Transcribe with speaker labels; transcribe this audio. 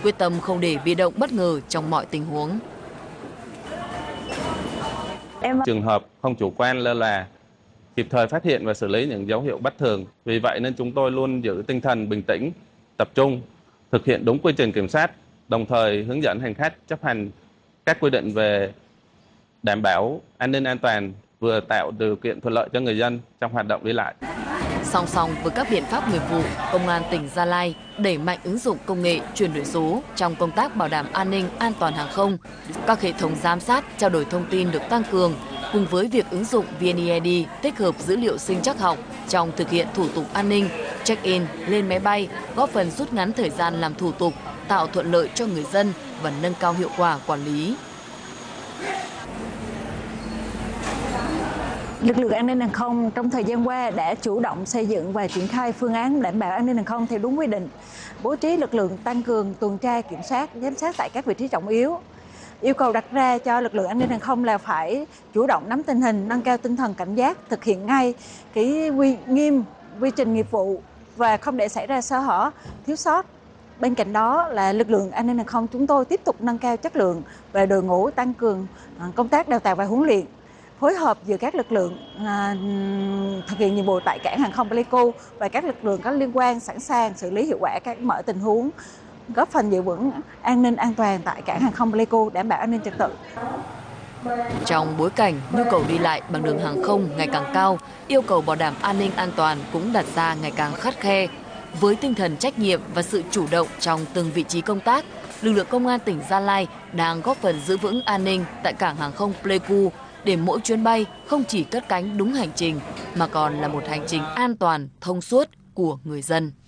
Speaker 1: quyết tâm không để bị động bất ngờ trong mọi tình huống.
Speaker 2: Trường hợp không chủ quan lơ là, kịp thời phát hiện và xử lý những dấu hiệu bất thường. Vì vậy nên chúng tôi luôn giữ tinh thần bình tĩnh, tập trung, thực hiện đúng quy trình kiểm soát, đồng thời hướng dẫn hành khách chấp hành các quy định về đảm bảo an ninh an toàn, vừa tạo điều kiện thuận lợi cho người dân trong hoạt động đi lại.
Speaker 1: Song song với các biện pháp nghiệp vụ, Công an tỉnh Gia Lai đẩy mạnh ứng dụng công nghệ chuyển đổi số trong công tác bảo đảm an ninh an toàn hàng không. Các hệ thống giám sát, trao đổi thông tin được tăng cường, cùng với việc ứng dụng VNeID tích hợp dữ liệu sinh trắc học trong thực hiện thủ tục an ninh, check-in, lên máy bay, góp phần rút ngắn thời gian làm thủ tục, tạo thuận lợi cho người dân và nâng cao hiệu quả quản lý.
Speaker 3: Lực lượng an ninh hàng không trong thời gian qua đã chủ động xây dựng và triển khai phương án đảm bảo an ninh hàng không theo đúng quy định, bố trí lực lượng tăng cường tuần tra kiểm soát, giám sát tại các vị trí trọng yếu. Yêu cầu đặt ra cho lực lượng an ninh hàng không là phải chủ động nắm tình hình, nâng cao tinh thần cảnh giác, thực hiện ngay nghiêm quy trình nghiệp vụ và không để xảy ra sơ hở, thiếu sót. Bên cạnh đó là lực lượng an ninh hàng không chúng tôi tiếp tục nâng cao chất lượng về đội ngũ, tăng cường công tác đào tạo và huấn luyện, phối hợp giữa các lực lượng thực hiện nhiệm vụ tại cảng hàng không Pleiku và các lực lượng có liên quan sẵn sàng xử lý hiệu quả các mọi tình huống, góp phần giữ vững an ninh an toàn tại cảng hàng không Pleiku, đảm bảo an ninh trật tự.
Speaker 1: Trong bối cảnh nhu cầu đi lại bằng đường hàng không ngày càng cao, yêu cầu bảo đảm an ninh an toàn cũng đặt ra ngày càng khắt khe. Với tinh thần trách nhiệm và sự chủ động trong từng vị trí công tác, lực lượng công an tỉnh Gia Lai đang góp phần giữ vững an ninh tại cảng hàng không Pleiku để mỗi chuyến bay không chỉ cất cánh đúng hành trình mà còn là một hành trình an toàn, thông suốt của người dân.